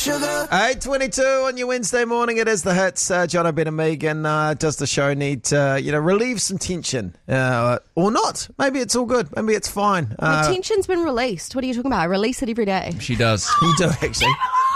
8:22 on your Wednesday morning. It is the hits. Jono, Ben and Megan. Does the show need to, relieve some tension or not? Maybe it's all good. Maybe it's fine. The tension's been released. What are you talking about? I release it every day. She does. You do, actually.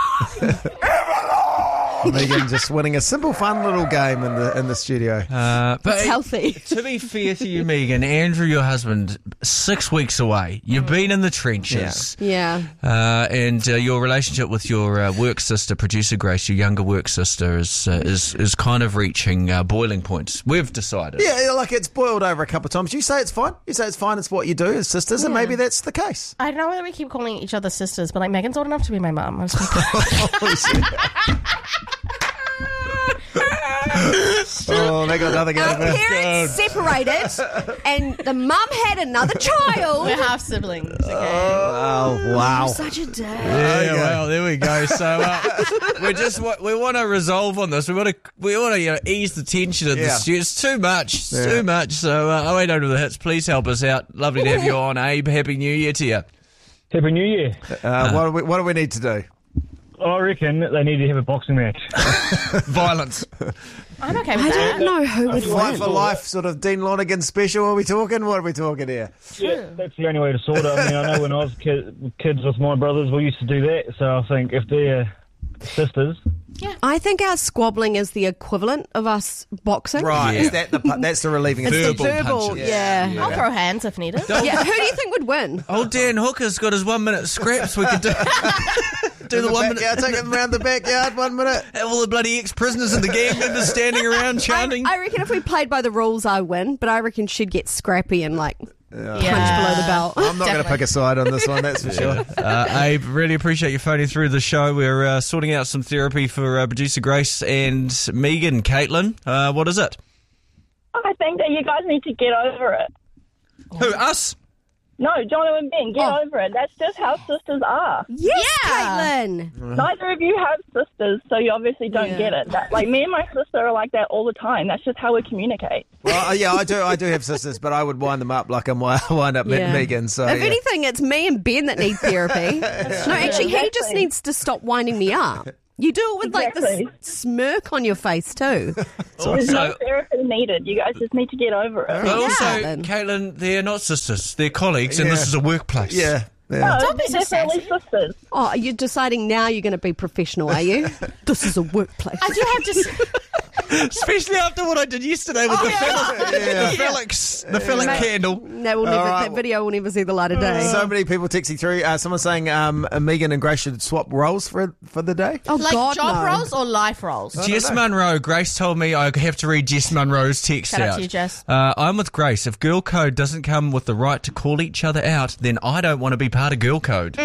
Megan just winning a simple, fun little game in the studio. But it's healthy. To be fair to you, Megan, Andrew, your husband, 6 weeks away. You've been in the trenches. Yeah. And your relationship with your work sister, producer Grace, your younger work sister, is kind of reaching boiling points. We've decided. Yeah, like it's boiled over a couple of times. You say it's fine. You say it's fine. It's what you do as sisters, and maybe that's the case. I don't know whether we keep calling each other sisters, but like Megan's old enough to be my mum. Oh, they got nothing out of Our it. parents separated, and the mum had another child. We're half siblings. Okay. Oh, wow. Such a day. Yeah, well, there we go. So we want to resolve on this. We want to ease the tension of the studio. It's too much. Too much. So 0800 the hits. Please help us out. Lovely to have you on, Abe. Happy New Year to you. Happy New Year. What do we need to do? I reckon they need to have a boxing match. Violence. I'm okay with I that. don't know who would Fight win. for life, sort of Dean Lonergan special. Are we talking? What are we talking here? Yeah, that's the only way to sort it. I mean, I know when I was kids with my brothers, we used to do that. So I think if they're sisters... I think our squabbling is the equivalent of us boxing. Right, Yeah. is that that's the relieving? It's Verbal the verbal, punches. yeah. I'll throw hands if needed. Yeah, who do you think would win? Old Dan Hooker's got his 1 minute scraps. We could do the 1 minute. Yeah, take them around the backyard 1 minute. Have all the bloody ex-prisoners and the gang members standing around chanting. I reckon if we played by the rules, I win, but I reckon she'd get scrappy and punch below the belt. I'm not going to pick a side on this one, that's for sure. Abe, really appreciate you phoning through the show. We're sorting out some therapy for producer Grace and Megan. Caitlin, what is it? I think that you guys need to get over it. Who, us? No, Jono and Ben, get over it. That's just how sisters are. Yes, Yeah. Caitlin. Neither of you have sisters, so you obviously don't get it. Like me and my sister are like that all the time. That's just how we communicate. Well, yeah, I do have sisters, but I would wind them up like I'm wind up Megan. So If anything, it's me and Ben that need therapy. No, actually, he just exactly. needs to stop winding me up. You do it with like this Exactly. smirk on your face too. There's no therapy needed. You guys just need to get over it. But also, then. Caitlin, they're not sisters. They're colleagues, and Yeah. this is a workplace. yeah. No, Don't be so they're definitely sassy. sisters. Oh, you're deciding now you're going to be professional, are you? This is a workplace. I do have to. Especially after what I did yesterday with the phallic candle. That will never. That video will never see the light of day. So many people texting through. Someone saying Megan and Grace should swap roles for the day. Oh Like God, job no. roles or life roles? Jess Munro, Grace told me I have to read Jess Munro's text Shout out out. to you, Jess. I'm with Grace. If girl code doesn't come with the right to call each other out, then I don't want to be part of girl code.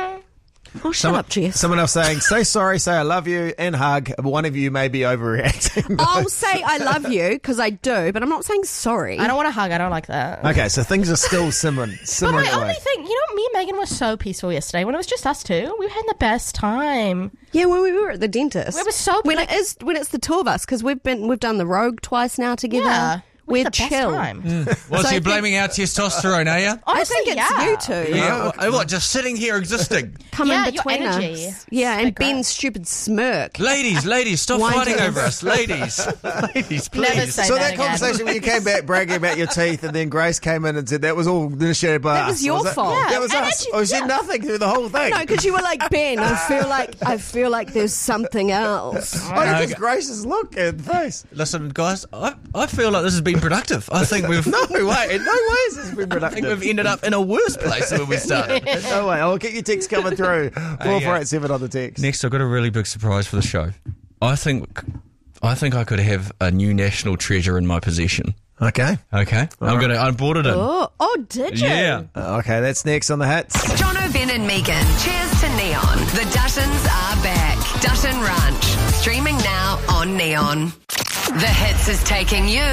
Oh, shut up, Jess. Someone else saying, say sorry, say I love you, and hug. One of you may be overreacting. I'll say I love you because I do, but I'm not saying sorry. I don't want to hug. I don't like that. Okay, so things are still simmering But I away. only think, me and Megan were so peaceful yesterday when it was just us two. We were having the best time. Yeah, when we were at the dentist. We were so when it's the two of us because we've done the Rogue twice now together. Yeah. We We're had the best chill. time. Well, so I you're think- blaming our testosterone, are you? I Honestly, think it's yeah. you two. Yeah. What, just sitting here existing? Come Yeah, in your between energy. us. Yeah, and Like that. Ben's stupid smirk. Ladies, stop Why fighting don't- over us. Ladies, Never please. say So that that again. conversation when you came back bragging about your teeth, and then Grace came in and said that was all initiated by us. That was your it? fault. That was And us. actually, Oh, she said nothing through the whole thing. No, because you were like, Ben, I feel like there's something else. Oh, because Grace's look and face. Listen, guys, I feel like this has been productive. I think we've No way. In no ways has it been I think productive. we've ended up in a worse place than when we started. No way. I'll get your text coming through. 4487 on the text. Next, I've got a really big surprise for the show. I think I could have a new national treasure in my possession. Okay. Okay, I brought it in. Oh, did you? Yeah. Okay, that's next on the hits. Jono, Ben and Megan. Cheers to Neon. The Duttons are back. Dutton Ranch. Streaming now on Neon. The Hits is taking you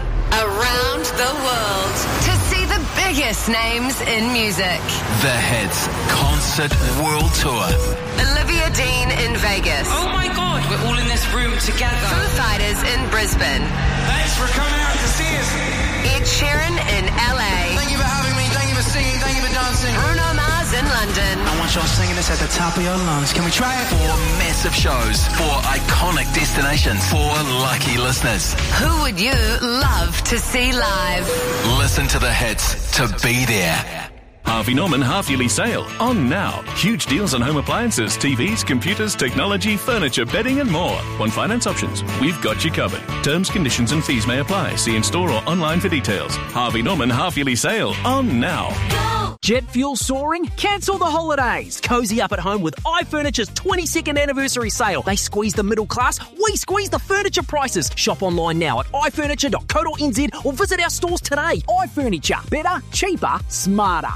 around the world to see the biggest names in music. The Hits Concert World Tour. Olivia Dean in Vegas. Oh my God, we're all in this room together. Foo Fighters in Brisbane. Thanks for coming out to see us. Ed Sheeran in LA. Thank you for having me. Thank you for singing. Thank you for dancing. Bruno Mars in London. I want y'all singing this at the top of your lungs. Can we try it? 4 massive shows, 4 iconic destinations, 4 lucky listeners. Who would you love to see live? Listen to the hits to be there. Harvey Norman half-yearly sale on now. Huge deals on home appliances, TVs, computers, technology, furniture, bedding and more. On finance options, we've got you covered. Terms, conditions and fees may apply. See in-store or online for details. Harvey Norman half-yearly sale on now. Jet fuel soaring? Cancel the holidays. Cozy up at home with iFurniture's 22nd anniversary sale. They squeeze the middle class, we squeeze the furniture prices. Shop online now at ifurniture.co.nz or visit our stores today. iFurniture. Better, cheaper, smarter.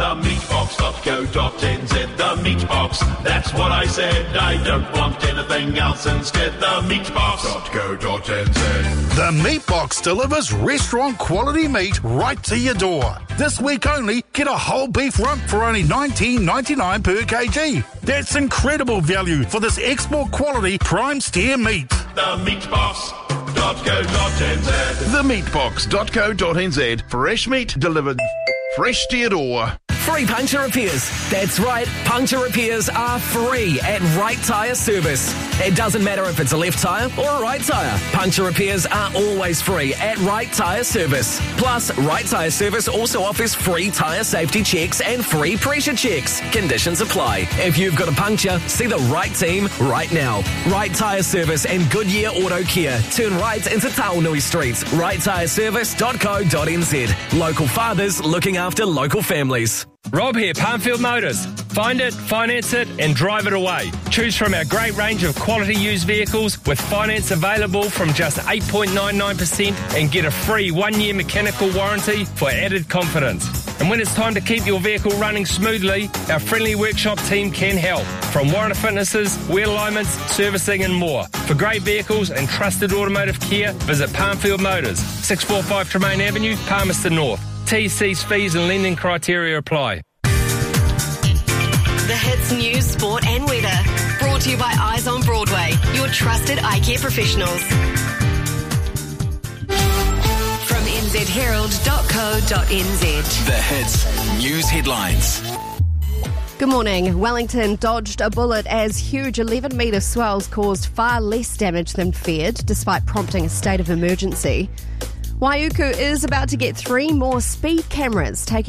Themeatbox.co.nz, the meat box. That's what I said. I don't want anything else instead. The meatbox.co.nz. The Meatbox delivers restaurant quality meat right to your door. This week only, get a whole beef rump for only $19.99 per kg. That's incredible value for this export quality prime steer meat. The meatbox.co.nz. Themeatbox.co.nz. Fresh meat delivered fresh to your door. Free puncture repairs. That's right, puncture repairs are free at Right Tyre Service. It doesn't matter if it's a left tyre or a right tyre. Puncture repairs are always free at Right Tyre Service. Plus, Right Tyre Service also offers free tyre safety checks and free pressure checks. Conditions apply. If you've got a puncture, see the right team right now. Right Tyre Service and Goodyear Auto Care. Turn right into Taonui Street. righttyreservice.co.nz. Local fathers looking after local families. Rob here, Palmfield Motors. Find it, finance it and drive it away. Choose from our great range of quality used vehicles with finance available from just 8.99% and get a free 1-year mechanical warranty for added confidence. And when it's time to keep your vehicle running smoothly, our friendly workshop team can help. From warranty fitnesses, wheel alignments, servicing and more. For great vehicles and trusted automotive care, visit Palmfield Motors, 645 Tremaine Avenue, Palmerston North. TC's fees and lending criteria apply. The hits, news, sport and weather. Brought to you by Eyes on Broadway, your trusted eye care professionals. From nzherald.co.nz. The hits, news headlines. Good morning. Wellington dodged a bullet as huge 11-metre swells caused far less damage than feared, despite prompting a state of emergency. Waiuku is about to get 3 more speed cameras taking